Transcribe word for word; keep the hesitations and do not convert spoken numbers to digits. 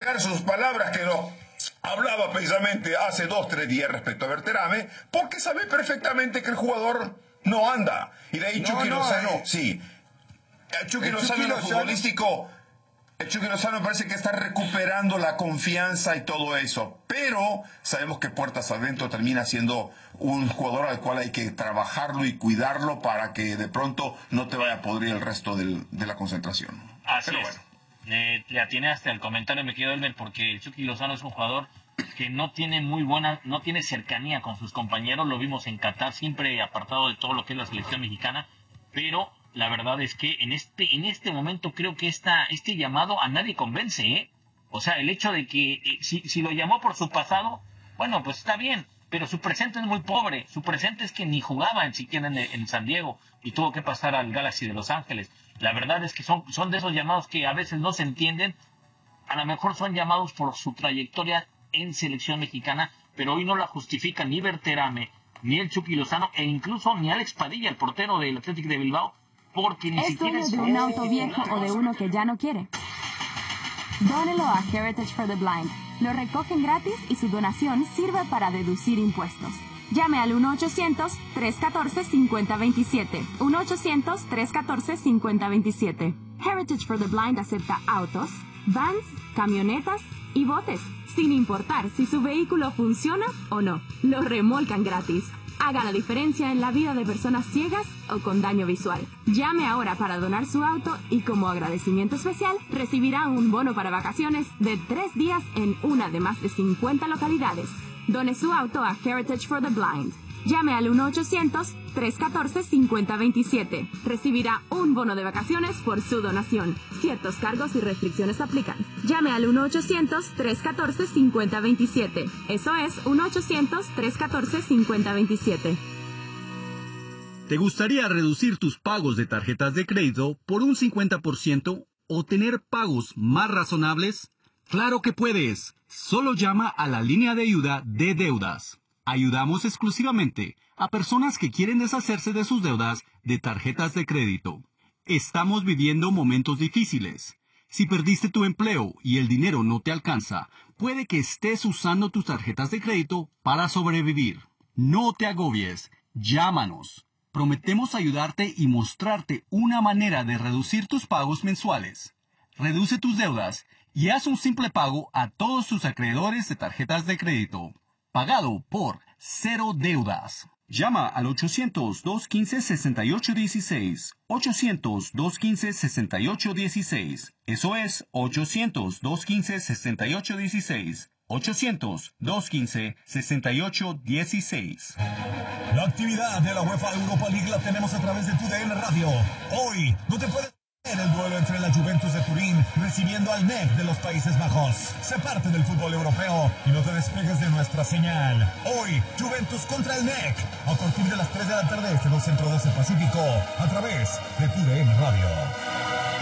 retirar sus palabras que no hablaba precisamente hace dos, tres días respecto a Berterame, porque sabe perfectamente que el jugador no anda. Y de ahí no, Chucky no, Lozano, eh. sí. El Chucky el Lozano, Chucky Lozano futbolístico, el Chucky Lozano parece que está recuperando la confianza y todo eso. Pero sabemos que puertas adentro termina siendo un jugador al cual hay que trabajarlo y cuidarlo para que de pronto no te vaya a podrir el resto del, de la concentración. Así pero es. bueno. Le, le atiene hasta el comentario, me quedo Elmer, porque el Chucky Lozano es un jugador que no tiene muy buena, no tiene cercanía con sus compañeros. Lo vimos en Qatar, siempre apartado de todo lo que es la selección mexicana, pero la verdad es que en este en este momento creo que esta, este llamado a nadie convence, ¿eh? O sea, el hecho de que eh, si, si lo llamó por su pasado, bueno, pues está bien, pero su presente es muy pobre. Su presente es que ni jugaba en siquiera en, en San Diego y tuvo que pasar al Galaxy de Los Ángeles. La verdad es que son, son de esos llamados que a veces no se entienden. A lo mejor son llamados por su trayectoria en selección mexicana, pero hoy no la justifican ni Berterame, ni el Chucky Lozano, e incluso ni Alex Padilla, el portero del Athletic de Bilbao, porque ni ¿Es siquiera dueño es de un auto viejo o de uno que ya no quiere? Dónelo a Heritage for the Blind. Lo recogen gratis y su donación sirve para deducir impuestos. Llame al uno ochocientos, tres catorce, cincuenta veintisiete. uno ochocientos, tres catorce, cincuenta veintisiete. Heritage for the Blind acepta autos, vans, camionetas y botes, sin importar si su vehículo funciona o no. Lo remolcan gratis. Haga la diferencia en la vida de personas ciegas o con daño visual. Llame ahora para donar su auto y como agradecimiento especial recibirá un bono para vacaciones de tres días en una de más de cincuenta localidades. Done su auto a Heritage for the Blind. Llame al uno ochocientos, tres catorce, cincuenta veintisiete. Recibirá un bono de vacaciones por su donación. Ciertos cargos y restricciones aplican. Llame al uno ochocientos, tres catorce, cincuenta veintisiete. Eso es uno ochocientos, tres catorce, cincuenta veintisiete. ¿Te gustaría reducir tus pagos de tarjetas de crédito por un cincuenta por ciento o tener pagos más razonables? ¡Claro que puedes! Solo llama a la línea de ayuda de deudas. Ayudamos exclusivamente a personas que quieren deshacerse de sus deudas de tarjetas de crédito. Estamos viviendo momentos difíciles. Si perdiste tu empleo y el dinero no te alcanza, puede que estés usando tus tarjetas de crédito para sobrevivir. No te agobies. Llámanos. Prometemos ayudarte y mostrarte una manera de reducir tus pagos mensuales. Reduce tus deudas y haz un simple pago a todos tus acreedores de tarjetas de crédito. Pagado por Cero Deudas. Llama al ochocientos, dos quince, sesenta y ocho dieciséis. ochocientos, dos quince, sesenta y ocho dieciséis. Eso es ochocientos, dos quince, sesenta y ocho dieciséis. ochocientos, dos quince, sesenta y ocho dieciséis. La actividad de la UEFA Europa League la tenemos a través de tu D N Radio. Hoy no te puedes perder el duelo entre la Juventus de Turín recibiendo al N E C de los Países Bajos. Sé parte del fútbol europeo y no te despegues de nuestra señal. Hoy, Juventus contra el N E C. A partir de las tres de la tarde, este dos Centro doce Pacífico. A través de tu D N Radio.